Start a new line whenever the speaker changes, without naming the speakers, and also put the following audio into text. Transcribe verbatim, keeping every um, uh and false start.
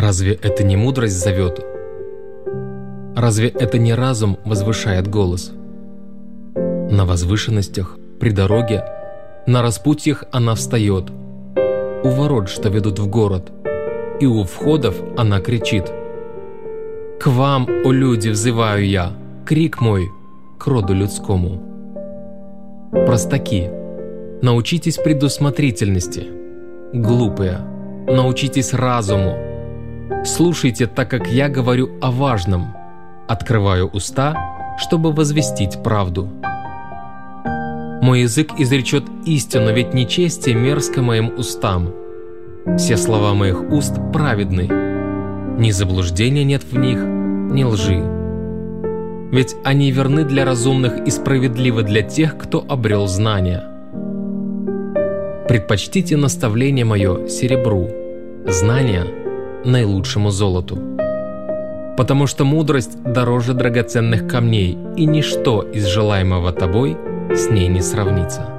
Разве это не мудрость зовет? Разве это не разум возвышает голос? На возвышенностях, при дороге, на распутьях она встает, у ворот, что ведут в город, и у входов она кричит: «К вам, о люди, взываю я, крик мой к роду людскому». Простаки, научитесь предусмотрительности. Глупые, научитесь разуму. Слушайте, так как я говорю о важном, открываю уста, чтобы возвестить правду. Мой язык изречет истину, ведь нечестие мерзко моим устам. Все слова моих уст праведны, ни заблуждения нет в них, ни лжи. Ведь они верны для разумных и справедливы для тех, кто обрел знания. Предпочтите наставление мое серебру, знания наилучшему золоту. Потому что мудрость дороже драгоценных камней, и ничто из желаемого тобой с ней не сравнится.